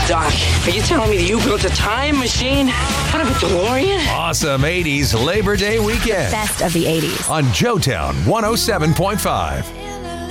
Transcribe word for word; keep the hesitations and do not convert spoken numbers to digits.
Doc, are you telling me that you built a time machine out of a DeLorean? Awesome eighties Labor Day weekend. Best of the eighties. On Joetown one oh seven point five.